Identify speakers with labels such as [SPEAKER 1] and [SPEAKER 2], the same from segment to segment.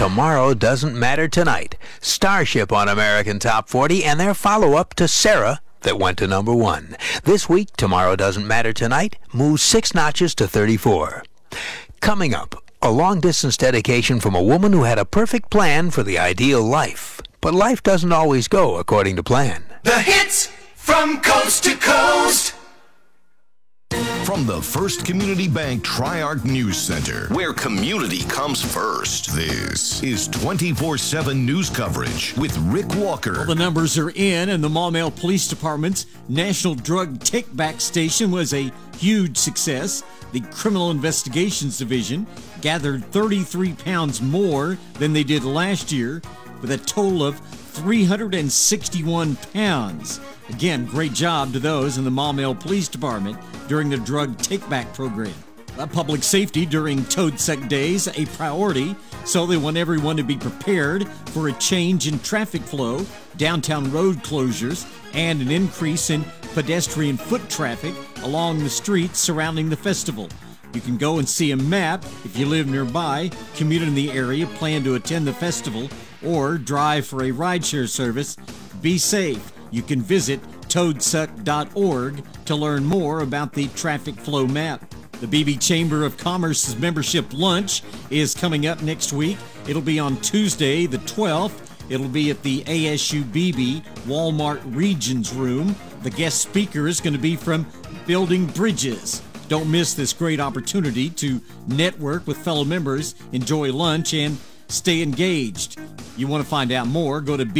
[SPEAKER 1] Tomorrow Doesn't Matter Tonight, Starship on American Top 40, and their follow-up to Sarah that went to number 1. This week, Tomorrow Doesn't Matter Tonight moves 6 notches to 34. Coming up, a long-distance dedication from a woman who had a perfect plan for the ideal life. But life doesn't always go according to plan.
[SPEAKER 2] The hits from coast to coast.
[SPEAKER 3] From the First Community Bank Tri-Arc News Center, where community comes first. This is 24/7 news coverage with Rick Walker.
[SPEAKER 4] Well, the numbers are in, and the Maumelle Police Department's National Drug Take-Back Station was a huge success. The Criminal Investigations Division gathered 33 pounds more than they did last year, with a total of 361 pounds. Again, great job to those in the Maumelle Police Department during the drug take-back program. Public safety during Toad Suck Days, a priority, so they want everyone to be prepared for a change in traffic flow, downtown road closures, and an increase in pedestrian foot traffic along the streets surrounding the festival. You can go and see a map if you live nearby, commute in the area, plan to attend the festival, or drive for a rideshare service. Be safe. You can visit toadsuck.org to learn more about the traffic flow map. The BB Chamber of Commerce's membership lunch is coming up next week. It'll be on Tuesday, the 12th. It'll be at the ASU BB Walmart Regions Room. The guest speaker is going to be from Building Bridges. Don't miss this great opportunity to network with fellow members, enjoy lunch, and stay engaged. You want to find out more, go to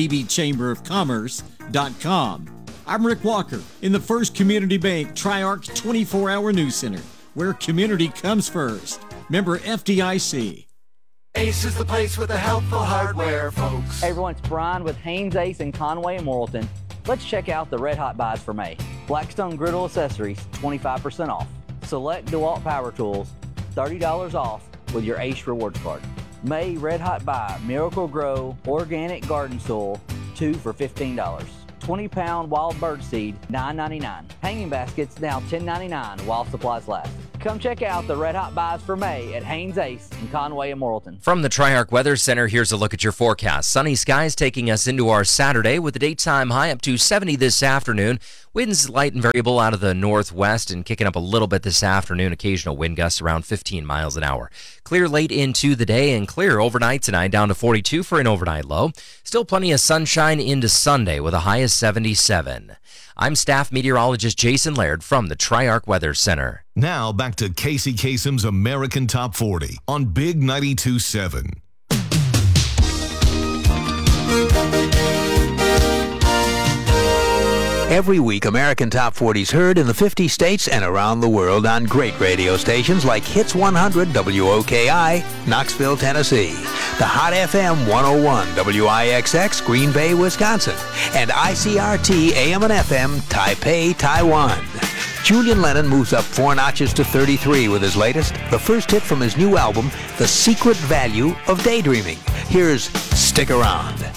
[SPEAKER 4] bbchamberofcommerce.com. I'm Rick Walker in the First Community Bank Tri-Arc 24-hour news center, where community comes first. Member FDIC.
[SPEAKER 2] Ace is the place with the helpful hardware, folks.
[SPEAKER 5] Hey everyone, it's Brian with Haynes Ace in Conway and Morrilton. Let's check out the red hot buys for May. Blackstone Griddle Accessories, 25% off. Select DeWalt Power Tools, $30 off with your Ace Rewards card. May red hot buy, Miracle Grow Organic Garden Soil, 2 for $15. 20-pound wild bird seed, $9.99. Hanging baskets now $10.99 while supplies last. Come check out the red hot buys for May at Haynes Ace in Conway and Morrilton.
[SPEAKER 6] From the Tri-Arc Weather Center, here's a look at your forecast. Sunny skies taking us into our Saturday with a daytime high up to 70 this afternoon. Winds light and variable out of the northwest and kicking up a little bit this afternoon. Occasional wind gusts around 15 miles an hour. Clear late into the day and clear overnight tonight, down to 42 for an overnight low. Still plenty of sunshine into Sunday with a high of 77. I'm staff meteorologist Jason Laird from the Tri-Arc Weather Center.
[SPEAKER 3] Now back to Casey Kasem's American Top 40 on Big 92.7.
[SPEAKER 1] Every week, American Top 40 is heard in the 50 states and around the world on great radio stations like Hits 100 WOKI, Knoxville, Tennessee, the Hot FM 101 WIXX, Green Bay, Wisconsin, and ICRT AM and FM, Taipei, Taiwan. Julian Lennon moves up 4 notches to 33 with his latest, the first hit from his new album, The Secret Value of Daydreaming. Here's Stick Around.